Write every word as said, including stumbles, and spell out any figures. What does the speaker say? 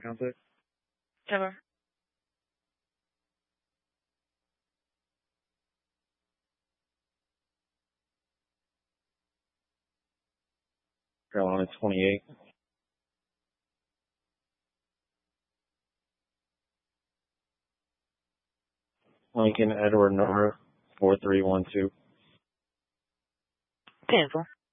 contact. Cover. Carolina twenty-eight. Lincoln Edward Nora four three one two. ten four.